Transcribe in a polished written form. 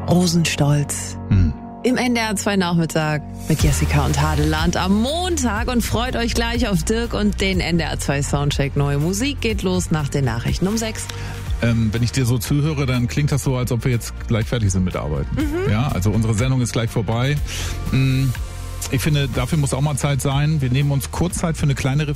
Rosenstolz. Im NDR 2 Nachmittag mit Jessica und Hadeland am Montag und freut euch gleich auf Dirk und den NDR 2 Soundcheck. Neue Musik geht los nach den Nachrichten um 6. Wenn ich dir so zuhöre, dann klingt das so, als ob wir jetzt gleich fertig sind mit Arbeiten. Ja, also unsere Sendung ist gleich vorbei. Ich finde, dafür muss auch mal Zeit sein. Wir nehmen uns kurz Zeit für eine kleine